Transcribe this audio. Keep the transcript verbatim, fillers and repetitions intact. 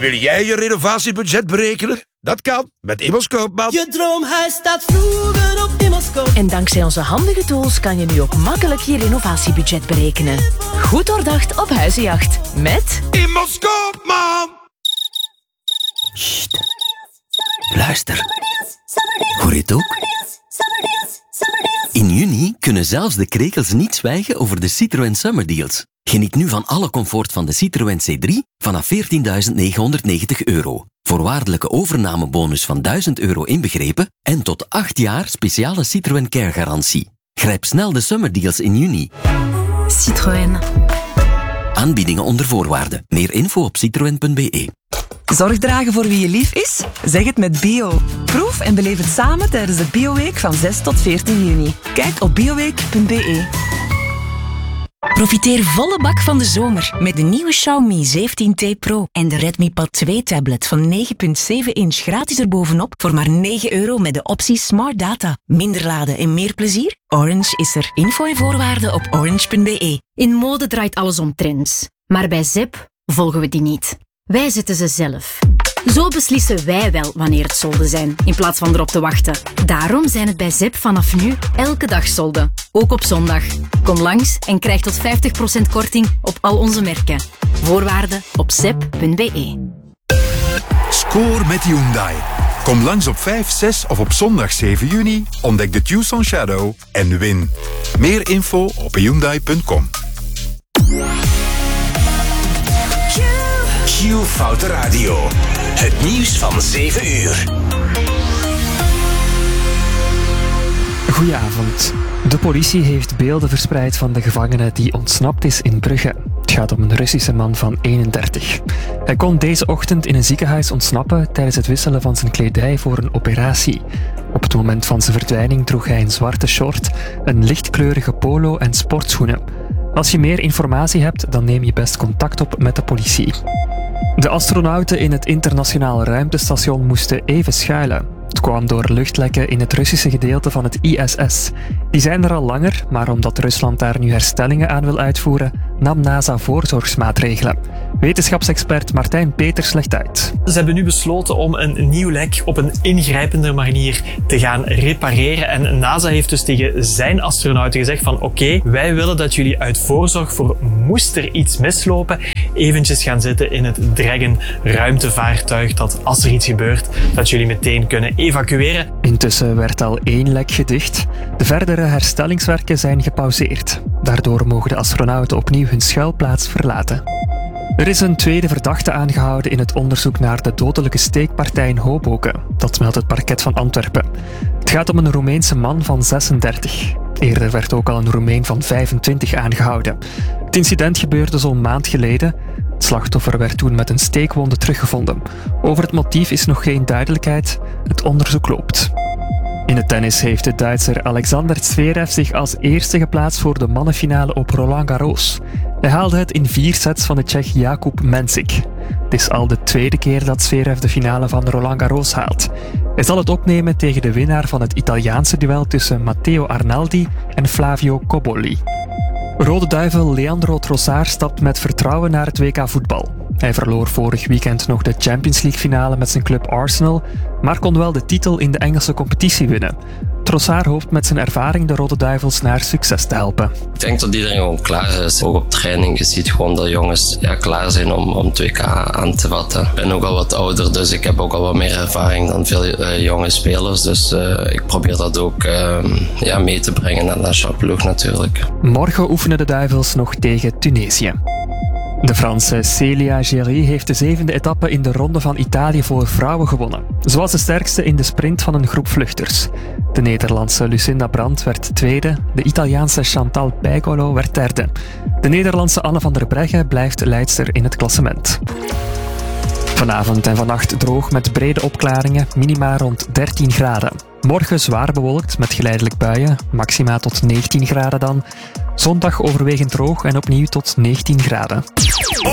Wil jij je renovatiebudget berekenen? Dat kan met Immers Koopman. Je droomhuis staat vroeger op Immers Koopman. En dankzij onze handige tools kan je nu ook makkelijk je renovatiebudget berekenen. Goed doordacht op huizenjacht. Met Immers Koopman. Sst. Luister. Hoor je het ook? In juni kunnen zelfs de krekels niet zwijgen over de Citroën Summer Deals. Geniet nu van alle comfort van de Citroën C drie vanaf veertienduizend negenhonderdnegentig euro. Voorwaardelijke overnamebonus van duizend euro inbegrepen en tot acht jaar speciale Citroën Care garantie. Grijp snel de Summer Deals in juni. Citroën. Aanbiedingen onder voorwaarden. Meer info op citroen punt b e. Zorg dragen voor wie je lief is? Zeg het met Bio. Proef en beleef het samen tijdens de Bioweek van zes tot veertien juni. Kijk op bioweek punt b e. Profiteer volle bak van de zomer met de nieuwe Xiaomi zeventien T Pro en de Redmi Pad twee tablet van negen komma zeven inch gratis erbovenop voor maar negen euro met de optie Smart Data. Minder laden en meer plezier? Orange is er. Info en voorwaarden op orange punt b e. In mode draait alles om trends. Maar bij Zep volgen we die niet. Wij zetten ze zelf. Zo beslissen wij wel wanneer het solden zijn, in plaats van erop te wachten. Daarom zijn het bij Zep vanaf nu elke dag solden. Ook op zondag. Kom langs en krijg tot vijftig procent korting op al onze merken. Voorwaarden op zep punt b e. Score met Hyundai. Kom langs op vijf, zes of op zondag zeven juni, ontdek de Tucson Shadow en win. Meer info op hyundai punt com. Q-Foute Radio. Het nieuws van zeven uur. Goedenavond. De politie heeft beelden verspreid van de gevangene die ontsnapt is in Brugge. Het gaat om een Russische man van eenendertig. Hij kon deze ochtend in een ziekenhuis ontsnappen tijdens het wisselen van zijn kledij voor een operatie. Op het moment van zijn verdwijning droeg hij een zwarte short, een lichtkleurige polo en sportschoenen. Als je meer informatie hebt, dan neem je best contact op met de politie. De astronauten in het internationale ruimtestation moesten even schuilen. Het kwam door luchtlekken in het Russische gedeelte van het I S S. Die zijn er al langer, maar omdat Rusland daar nu herstellingen aan wil uitvoeren, nam NASA voorzorgsmaatregelen. Wetenschapsexpert Martijn Peters legt uit. Ze hebben nu besloten om een nieuw lek op een ingrijpende manier te gaan repareren. En NASA heeft dus tegen zijn astronauten gezegd van oké, okay, wij willen dat jullie uit voorzorg voor moest er iets mislopen, eventjes gaan zitten in het Dragon ruimtevaartuig, dat als er iets gebeurt, dat jullie meteen kunnen evacueren. Intussen werd al één lek gedicht. De verdere herstellingswerken zijn gepauzeerd. Daardoor mogen de astronauten opnieuw hun schuilplaats verlaten. Er is een tweede verdachte aangehouden in het onderzoek naar de dodelijke steekpartij in Hoboken. Dat meldt het parket van Antwerpen. Het gaat om een Roemeense man van zesendertig. Eerder werd ook al een Roemeen van vijfentwintig aangehouden. Het incident gebeurde zo'n maand geleden. Het slachtoffer werd toen met een steekwonde teruggevonden. Over het motief is nog geen duidelijkheid. Het onderzoek loopt. In het tennis heeft de Duitser Alexander Zverev zich als eerste geplaatst voor de mannenfinale op Roland Garros. Hij haalde het in vier sets van de Tsjech Jakub Mensik. Het is al de tweede keer dat Zverev de finale van Roland Garros haalt. Hij zal het opnemen tegen de winnaar van het Italiaanse duel tussen Matteo Arnaldi en Flavio Cobolli. Rode Duivel Leandro Trossard stapt met vertrouwen naar het W K voetbal. Hij verloor vorig weekend nog de Champions League finale met zijn club Arsenal, maar kon wel de titel in de Engelse competitie winnen. Trossard hoopt met zijn ervaring de Rode Duivels naar succes te helpen. Ik denk dat iedereen gewoon klaar is. Ook op training, je ziet gewoon dat jongens ja, klaar zijn om, om het W K aan te vatten. Ik ben ook al wat ouder, dus ik heb ook al wat meer ervaring dan veel uh, jonge spelers. Dus uh, ik probeer dat ook uh, ja, mee te brengen naar de nationale ploeg natuurlijk. Morgen oefenen de Duivels nog tegen Tunesië. De Franse Célia Géry heeft de zevende etappe in de Ronde van Italië voor vrouwen gewonnen. Ze was de sterkste in de sprint van een groep vluchters. De Nederlandse Lucinda Brandt werd tweede, de Italiaanse Chantal Pagolo werd derde. De Nederlandse Anne van der Breggen blijft leidster in het klassement. Vanavond en vannacht droog met brede opklaringen, minima rond dertien graden. Morgen zwaar bewolkt met geleidelijk buien, maxima tot negentien graden dan. Zondag overwegend droog en opnieuw tot negentien graden.